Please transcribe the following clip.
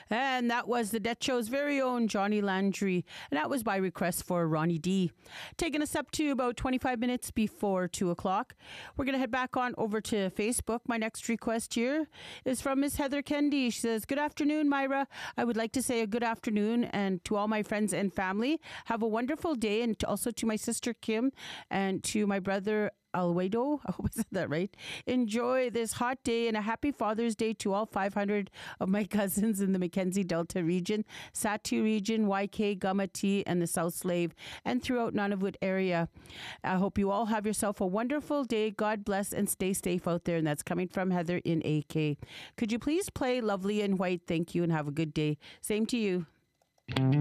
And that was the Death Show's very own Johnny Landry. And that was by request for Ronnie D. Taking us up to about 25 minutes before 2 o'clock. We're going to head back on over to Facebook. My next request here is from Miss Heather Kendi. She says, "Good afternoon, Myra. I would like to say a good afternoon and to all my friends and family. Have a wonderful day, and also to my sister Kim and to my brother Alwado. I hope I said that right. Enjoy this hot day, and a happy Father's Day to all 500 of my cousins in the Mackenzie Delta region, Satu region, YK, Gamati, and the South Slave, and throughout Nunavut area. I hope you all have yourself a wonderful day. God bless and stay safe out there." And that's coming from Heather in AK. Could you please play Lovely in White? Thank you, and have a good day. Same to you.